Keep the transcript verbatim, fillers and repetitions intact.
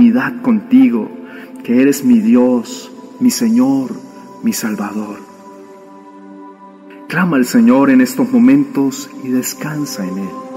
unidad contigo, que eres mi Dios, mi Señor, mi Salvador. Clama al Señor en estos momentos y descansa en Él.